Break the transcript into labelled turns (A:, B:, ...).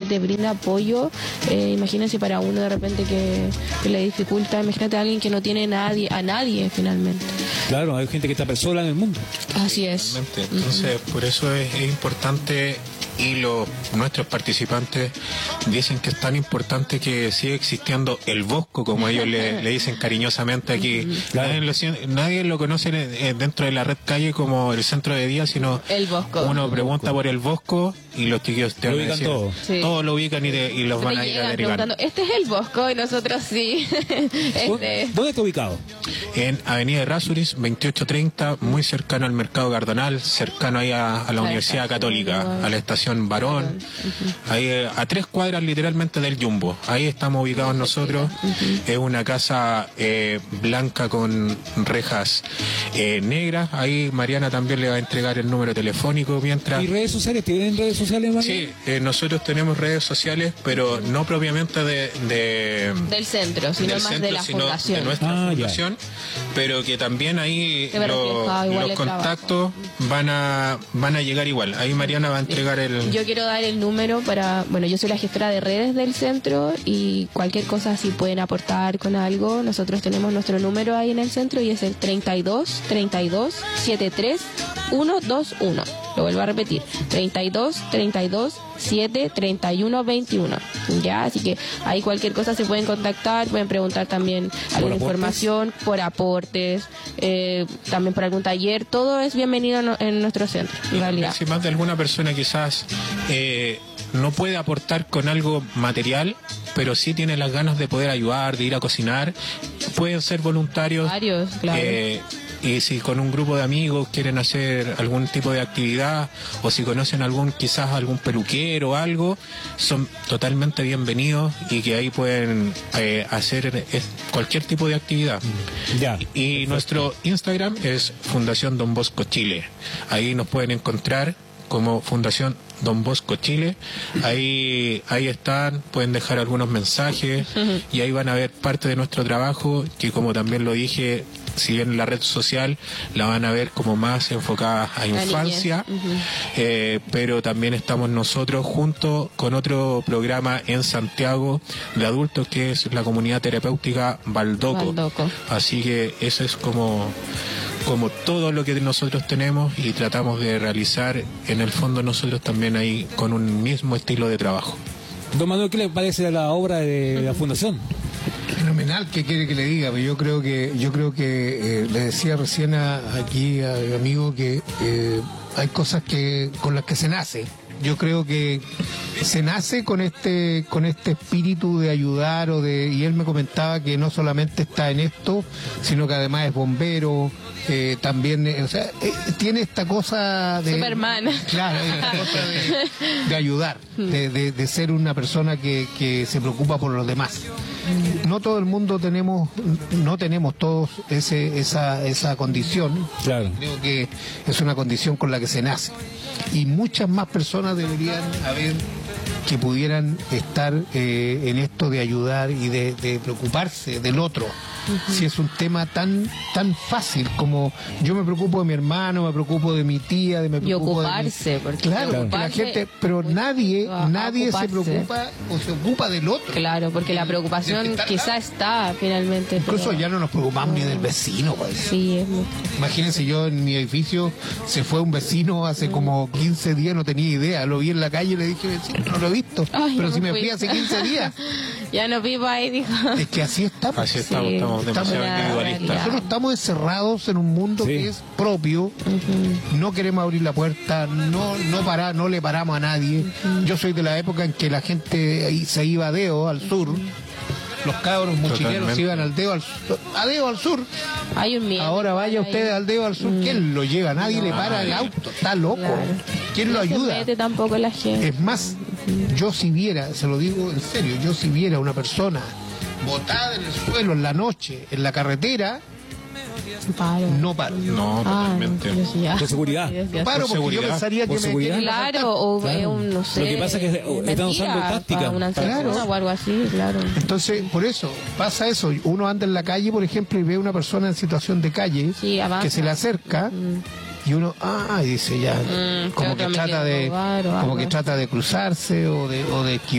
A: te brinda apoyo. Imagínense para uno de repente que le dificulta, imagínate a alguien que no tiene a nadie finalmente.
B: Claro, hay gente que está sola en el mundo.
A: Así es.
C: Entonces, por eso es importante, y nuestros participantes dicen que es tan importante que sigue existiendo el Bosco, como ellos le dicen cariñosamente aquí.
B: Claro.
C: Nadie lo conoce dentro de la red calle como el centro de día, sino
A: el Bosco.
C: Uno pregunta por el Bosco y los chiquillos te van a decir,
B: todo.
A: Sí.
C: Todos lo ubican y los van a ir a derivar.
A: Este es el Bosco y nosotros sí.
B: ¿Dónde está ubicado?
C: En Avenida Errázuriz, 2830, muy cercano al Mercado Cardonal, cercano ahí a la Universidad Católica, a la estación Barón, ahí a 3 cuadras literalmente del Jumbo. Ahí estamos ubicados nosotros. Es una casa blanca con rejas negras. Ahí Mariana también le va a entregar el número telefónico mientras.
B: ¿Y redes sociales? ¿Tienen redes sociales, Mariana?
C: Sí, nosotros tenemos redes sociales, pero no propiamente
A: del centro, sino
C: del
A: más
C: centro,
A: de la
C: sino
A: fundación.
C: de nuestra fundación, pero que también ahí los contactos van a llegar igual. Ahí Mariana va a entregar
A: Yo quiero dar el número yo soy la gestora de redes del centro y cualquier cosa si pueden aportar con algo, nosotros tenemos nuestro número ahí en el centro y es el 32 32 73 121. Lo vuelvo a repetir, 32 32 7 31 21. Ya, así que ahí cualquier cosa se pueden contactar, pueden preguntar también alguna información, por aportes, también por algún taller, todo es bienvenido en nuestro centro, en realidad.
C: Si más de alguna persona quizás no puede aportar con algo material, pero sí tiene las ganas de poder ayudar, de ir a cocinar, pueden ser voluntarios.
A: Varios, claro.
C: Y si con un grupo de amigos quieren hacer algún tipo de actividad, o si conocen quizás algún peluquero o algo, son totalmente bienvenidos y que ahí pueden hacer cualquier tipo de actividad.
B: Ya.
C: Y nuestro Instagram es Fundación Don Bosco Chile. Ahí nos pueden encontrar como Fundación Don Bosco Chile. Ahí están, pueden dejar algunos mensajes y ahí van a ver parte de nuestro trabajo, que como también lo dije, si bien la red social la van a ver como más enfocada a infancia, pero también estamos nosotros junto con otro programa en Santiago de adultos, que es la comunidad terapéutica Baldoco. Así que eso es como todo lo que nosotros tenemos y tratamos de realizar en el fondo nosotros también ahí con un mismo estilo de trabajo.
B: Don Manuel, ¿qué le parece la obra de la Fundación?
D: Fenomenal, ¿qué quiere que le diga? Yo creo que le decía recién aquí a mi amigo que hay cosas con las que se nace. Yo creo que se nace con este espíritu de ayudar y él me comentaba que no solamente está en esto, sino que además es bombero, también, tiene esta cosa de
A: Superman.
D: Claro, esta cosa de ayudar, de ser una persona que se preocupa por los demás. No todo el mundo no tenemos todos esa condición.
B: Claro.
D: Creo que es una condición con la que se nace. Y muchas más personas deberían haber que pudieran estar en esto de ayudar y de preocuparse del otro. Si es un tema tan fácil como yo me preocupo de mi hermano, me preocupo de mi tía,
A: y ocuparse, porque
D: claro, porque la gente, pero nadie se preocupa o se ocupa del otro.
A: Claro, porque la preocupación quizá está finalmente.
D: Incluso ya no nos preocupamos ni del vecino, pues.
A: Sí,
D: Imagínense, yo en mi edificio se fue un vecino hace como 15 días, no tenía idea, lo vi en la calle y le dije, vecino, no lo he visto.
A: Ay,
D: pero
A: no
D: si me fui hace 15 días.
A: Ya no vivo ahí, dijo.
D: Es que así estamos.
C: Así estamos demasiado individualistas.
D: Nosotros estamos encerrados en un mundo que es propio. No queremos abrir la puerta, no le paramos a nadie. Yo soy de la época en que la gente se iba a Deo, al sur. Los cabros mochileros se iban a Deo al sur.
A: Hay un miedo.
D: Ahora vaya usted al Deo al sur. ¿Quién lo lleva? Nadie le para el auto. Está loco.
A: Claro.
D: ¿Quién lo ayuda?
A: No se mete tampoco la gente.
D: Es más, yo si viera, se lo digo en serio, yo si viera una persona botada en el suelo en la noche, en la carretera, no paro.
C: No, totalmente.
B: Por seguridad.
D: Paro porque yo pensaría que me
A: Claro, o no sé.
B: Lo que pasa es que están usando táctica.
A: O algo así, claro.
D: Entonces, por eso, pasa eso. Uno anda en la calle, por ejemplo, y ve a una persona en situación de calle que se le acerca. Y uno, y dice ya, como que trata de cruzarse o de